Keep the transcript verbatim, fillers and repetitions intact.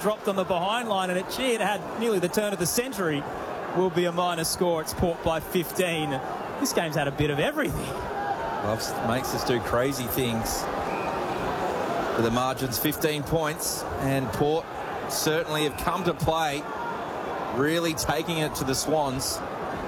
dropped on the behind line, and it, gee, it had nearly the turn of the century. Will be a minor score. It's Port by fifteen. This game's had a bit of everything. Loves, makes us do crazy things. But the margin's fifteen points, and Port certainly have come to play, really taking it to the Swans.